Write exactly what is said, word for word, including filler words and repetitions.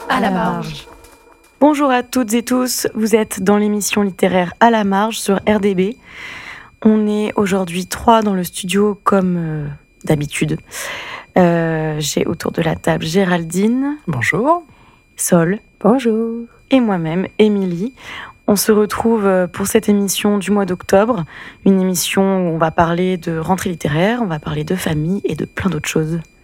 À la marge. Bonjour à toutes et tous, vous êtes dans l'émission littéraire À la marge sur R D B. On est aujourd'hui trois dans le studio comme euh, d'habitude. Euh, j'ai autour de la table Géraldine. Bonjour. Sol. Bonjour. Et moi-même, Émilie. On se retrouve pour cette émission du mois d'octobre, une émission où on va parler de rentrée littéraire, on va parler de famille et de plein d'autres choses.